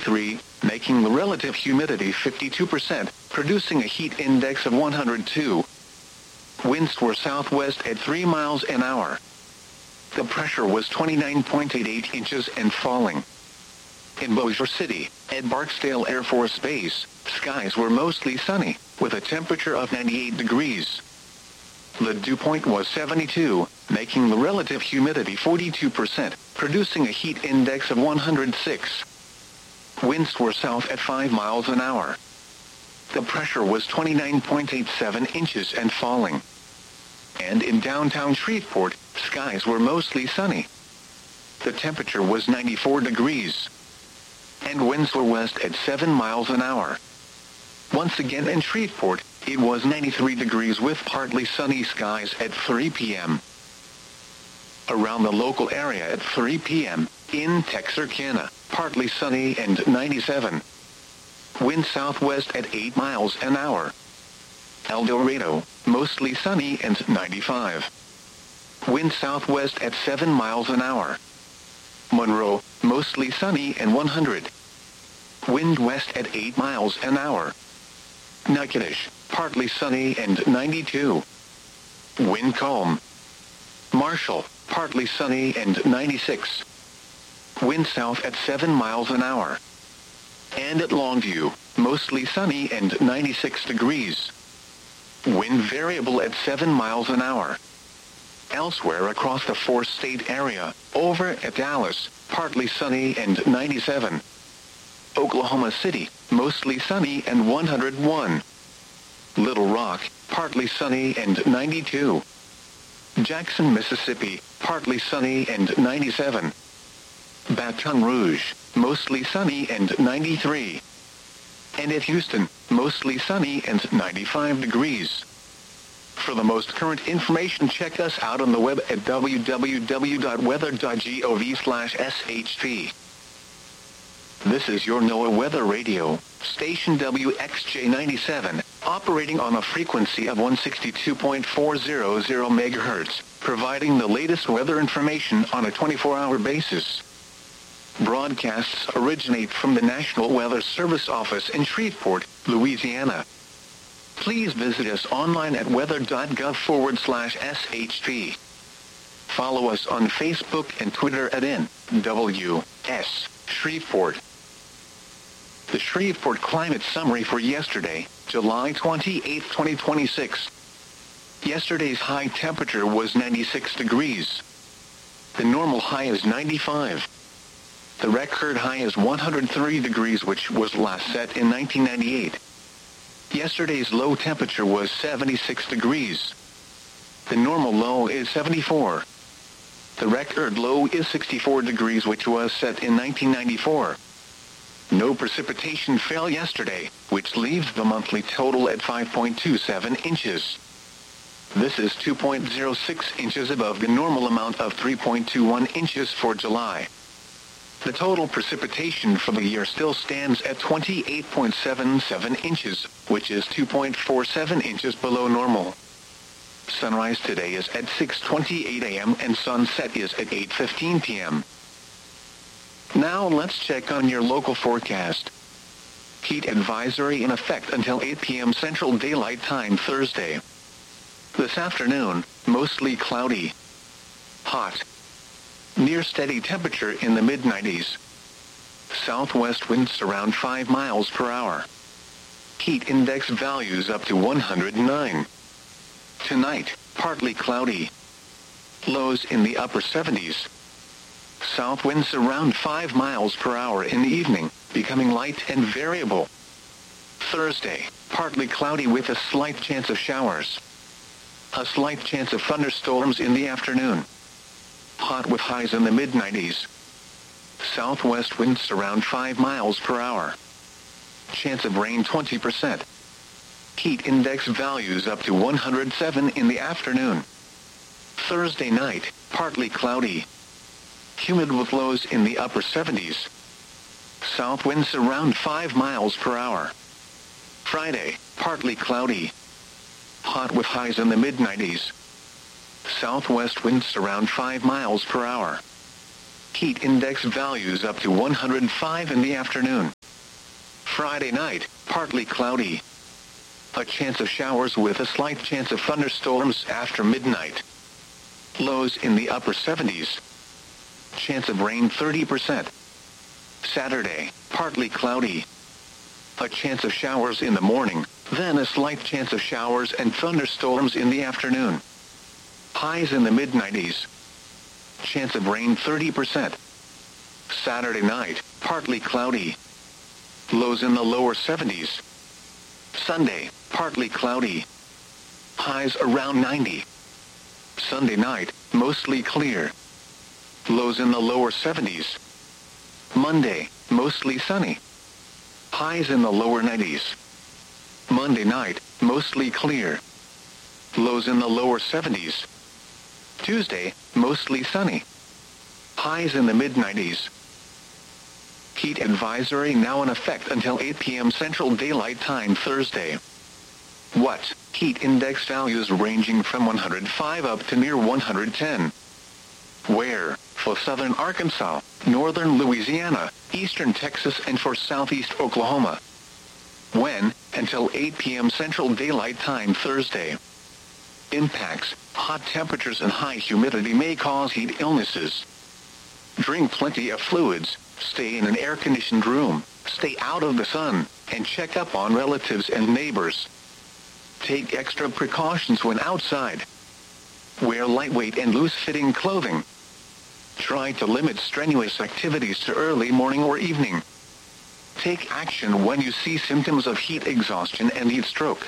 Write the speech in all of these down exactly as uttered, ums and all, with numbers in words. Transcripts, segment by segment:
three, making the relative humidity fifty-two percent, producing a heat index of one hundred two. Winds were southwest at three miles an hour. The pressure was twenty-nine point eight eight inches and falling. In Bossier City, at Barksdale Air Force Base, skies were mostly sunny, with a temperature of ninety-eight degrees. The dew point was seventy-two, making the relative humidity forty-two percent, producing a heat index of one hundred six. Winds were south at five miles an hour. The pressure was twenty-nine point eight seven inches and falling. And in downtown Shreveport, skies were mostly sunny. The temperature was ninety-four degrees. And winds were west at seven miles an hour. Once again in Shreveport, it was ninety-three degrees with partly sunny skies at three p m Around the local area at three p m, in Texarkana, partly sunny and ninety-seven. Wind southwest at eight miles an hour. El Dorado, mostly sunny and ninety-five. Wind southwest at seven miles an hour. Monroe, mostly sunny and one hundred. Wind west at eight miles an hour. Natchitoches, partly sunny and ninety-two. Wind calm. Marshall, partly sunny and ninety-six. Wind south at seven miles an hour. And at Longview, mostly sunny and ninety-six degrees. Wind variable at seven miles an hour. Elsewhere across the four-state area, over at Dallas, partly sunny and ninety-seven. Oklahoma City, mostly sunny and one hundred one. Little Rock, partly sunny and ninety-two. Jackson, Mississippi, partly sunny and ninety-seven. Baton Rouge, mostly sunny and ninety-three. And at Houston, mostly sunny and ninety-five degrees. For the most current information, check us out on the web at w w w dot weather dot gov slash s h p. This is your NOAA Weather Radio, station W X J ninety-seven, operating on a frequency of one sixty-two point four hundred megahertz, providing the latest weather information on a twenty-four hour basis. Broadcasts originate from the National Weather Service office in Shreveport, Louisiana. Please visit us online at weather dot gov forward slash S H P. Follow us on Facebook and Twitter at N W S Shreveport. The Shreveport Climate Summary for yesterday, July twenty-eighth, twenty twenty-six. Yesterday's high temperature was ninety-six degrees. The normal high is ninety-five. The record high is one hundred three degrees, which was last set in nineteen ninety-eight. Yesterday's low temperature was seventy-six degrees. The normal low is seventy-four. The record low is sixty-four degrees, which was set in nineteen ninety-four. No precipitation fell yesterday, which leaves the monthly total at five point two seven inches. This is two point zero six inches above the normal amount of three point two one inches for July. The total precipitation for the year still stands at twenty-eight point seven seven inches, which is two point four seven inches below normal. Sunrise today is at six twenty-eight a m and sunset is at eight fifteen p m Now let's check on your local forecast. Heat advisory in effect until eight p m Central Daylight Time Thursday. This afternoon, mostly cloudy. Hot. Near steady temperature in the mid nineties. Southwest winds around five miles per hour. Heat index values up to one hundred nine. Tonight, partly cloudy. Lows in the upper seventies. South winds around five miles per hour in the evening, becoming light and variable. Thursday, partly cloudy with a slight chance of showers. A slight chance of thunderstorms in the afternoon. Hot with highs in the mid nineties. Southwest winds around five miles per hour. Chance of rain twenty percent. Heat index values up to one hundred seven in the afternoon. Thursday night, partly cloudy. Humid with lows in the upper seventies. South winds around five miles per hour. Friday, partly cloudy. Hot with highs in the mid nineties. Southwest winds around five miles per hour. Heat index values up to one hundred five in the afternoon. Friday night, partly cloudy. A chance of showers with a slight chance of thunderstorms after midnight. Lows in the upper seventies. Chance of rain thirty percent. Saturday, partly cloudy. A chance of showers in the morning, then a slight chance of showers and thunderstorms in the afternoon. Highs in the mid nineties. Chance of rain thirty percent. Saturday night, partly cloudy. Lows in the lower seventies. Sunday, partly cloudy. Highs around ninety. Sunday night, mostly clear. Lows in the lower seventies. Monday, mostly sunny. Highs in the lower nineties. Monday night, mostly clear. Lows in the lower seventies. Tuesday, mostly sunny. Highs in the mid nineties. Heat advisory now in effect until eight p m Central Daylight Time Thursday. What? Heat index values ranging from one hundred five up to near one hundred ten. Where? For southern Arkansas, northern Louisiana, eastern Texas and for southeast Oklahoma. When? Until eight p m Central Daylight Time Thursday. Impacts: hot temperatures and high humidity may cause heat illnesses. Drink plenty of fluids, stay in an air-conditioned room, stay out of the sun, and check up on relatives and neighbors. Take extra precautions when outside. Wear lightweight and loose-fitting clothing. Try to limit strenuous activities to early morning or evening. Take action when you see symptoms of heat exhaustion and heat stroke.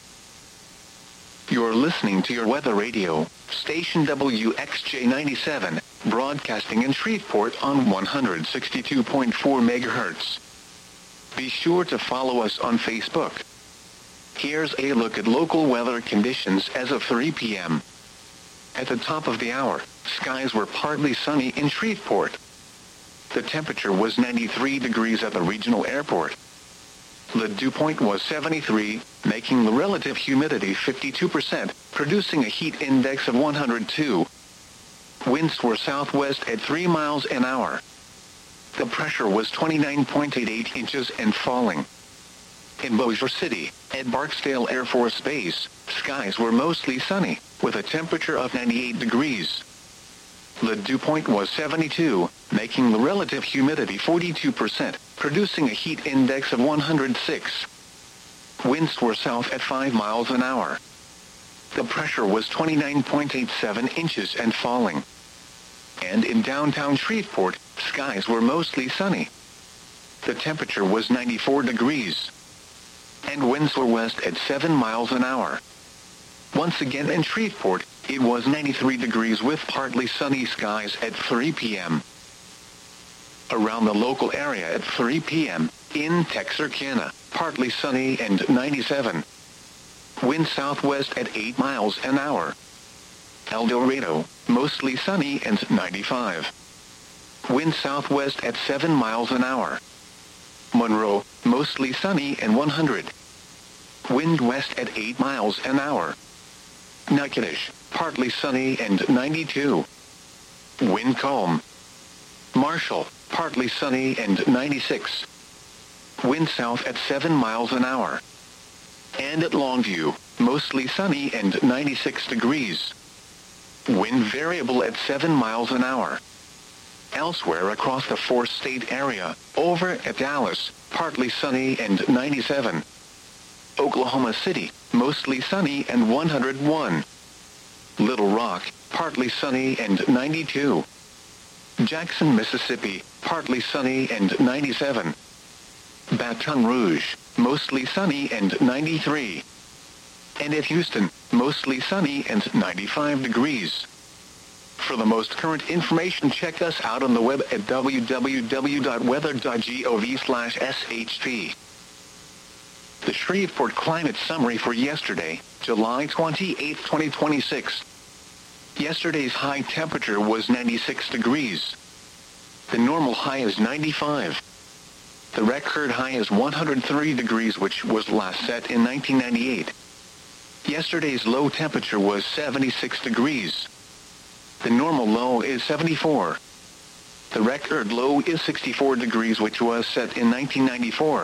You're listening to your weather radio, station W X J ninety-seven, broadcasting in Shreveport on one hundred sixty-two point four megahertz. Be sure to follow us on Facebook. Here's a look at local weather conditions as of three p m At the top of the hour, skies were partly sunny in Shreveport. The temperature was ninety-three degrees at the regional airport. The dew point was seventy-three, making the relative humidity fifty-two percent, producing a heat index of one hundred two. Winds were southwest at three miles an hour. The pressure was twenty-nine point eight eight inches and falling. In Bossier City, at Barksdale Air Force Base, skies were mostly sunny, with a temperature of ninety-eight degrees. The dew point was seventy-two, making the relative humidity forty-two percent, producing a heat index of one hundred six. Winds were south at five miles an hour. The pressure was twenty-nine point eight seven inches and falling. And in downtown Shreveport, skies were mostly sunny. The temperature was ninety-four degrees. And winds were west at seven miles an hour. Once again in Shreveport, it was ninety-three degrees with partly sunny skies at three p m Around the local area at three p m, in Texarkana, partly sunny and ninety-seven. Wind southwest at eight miles an hour. El Dorado, mostly sunny and ninety-five. Wind southwest at seven miles an hour. Monroe, mostly sunny and one hundred. Wind west at eight miles an hour. Natchitoches, partly sunny and ninety-two. Wind calm. Marshall, partly sunny and ninety-six. Wind south at seven miles an hour. And at Longview, mostly sunny and ninety-six degrees. Wind variable at seven miles an hour. Elsewhere across the four-state area, over at Dallas, partly sunny and ninety-seven. Oklahoma City, mostly sunny and one hundred one. Little Rock, partly sunny and ninety-two. Jackson, Mississippi, partly sunny and ninety-seven. Baton Rouge, mostly sunny and ninety-three. And at Houston, mostly sunny and ninety-five degrees. For the most current information, check us out on the web at w w w dot weather dot gov slash s h p. The Shreveport Climate Summary for yesterday, July twenty-eighth, twenty twenty-six. Yesterday's high temperature was ninety-six degrees. The normal high is ninety-five. The record high is one hundred three degrees, which was last set in nineteen ninety-eight. Yesterday's low temperature was seventy-six degrees. The normal low is seventy-four. The record low is sixty-four degrees, which was set in nineteen ninety-four.